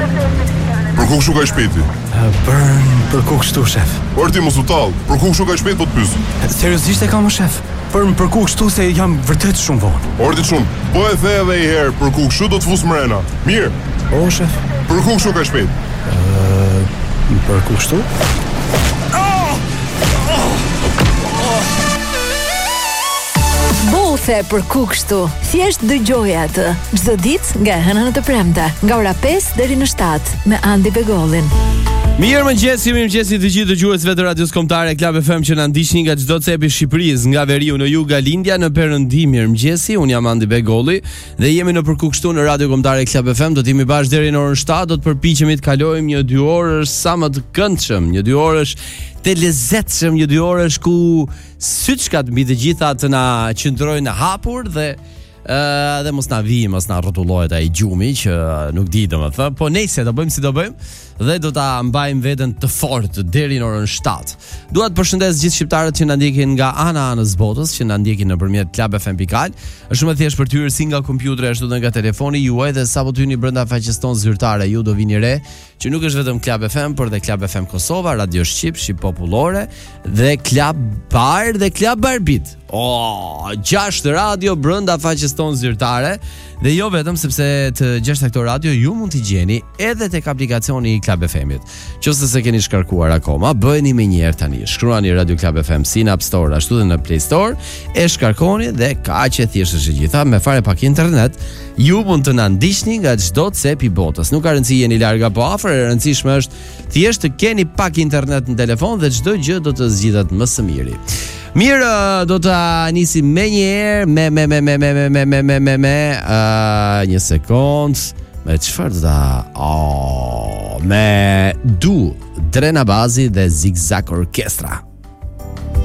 Për ku kështu ka i shpejti? Për ku kështu, shef? Por ti mos u tall, për ku kështu ka i shpejt po të pyes? Seriozisht e kam, shef? Për ku kështu se jam vërtet shumë vonë. Ordi shumë, po e the edhe një herë, për ku kështu do të fus mrena. Mirë. O, shef? Për ku kështu ka i shpejt? Për ku kështu? Bothe për ku kështu. Thjesht dëgjoj atë çdo ditë nga hëna në të premte, nga ora 5 deri në 7 me Andi Begollin. Mirëmëngjesi të gjithë dëgjuesve të Radios Kombëtare Club FM që na ndiqni nga çdo cep i Shqipërisë, nga veriu në jug, nga lindja në perëndim. Mirëmëngjesi, un jam Andi Begolli dhe jemi në Përku kështu në Radio Kombëtare Club FM. Do të jemi bashkë deri në orën 7, do të përpiqemi të kalojmë një 2 orësh sa më të këndshëm, një 2 orësh të lezetshëm, një 2 orësh ku syçkat mbi të gjitha të na qëndrojnë hapur dhe mos na vi, mos na rrotullohet ai gjumi që nuk di domethënë, po nejse do bëjmë si do bëjmë dhe do ta mbajmë veten të fortë deri në orën 7. Dua të përshëndes gjithë shqiptarët që na ndjekin nga anës botës, që na ndjekin nëpërmjet Club FM.al. Është shumë e thjeshtë për të hyrë si nga kompjuteri ashtu edhe nga telefoni juaj dhe sapo të hyni brenda faqes tonë zyrtare, ju do vini re që nuk është vetëm Club FM, por dhe Club FM Kosova, Radio Shqip, Shqip Popullore dhe Club Bar dhe Club Barbit. 6 radio brenda faqes tonë zyrtare dhe jo vetëm, sepse të 6 këto radio ju mund t'i gjeni edhe tek aplikacioni i Club FM-it. Nëse se keni shkarkuar akoma, bëheni me njëherë tani. Shkruani Radio Club FM si në App Store ashtu dhe në Play Store, e shkarkoni dhe kaq e thjeshtë është e gjitha, me fare pak internet, ju mund të na ndiqni nga çdo cep i botës. Nuk ka rëndësi jeni larg apo afër, e rëndësishme është thjesht të keni pak internet në telefon dhe çdo gjë do të zgjidhet më së miri. Mirë, do të nisim me njerë, një sekund, me çfarë do ta, me Du, Drena Bazi dhe Zigzag Orkestra.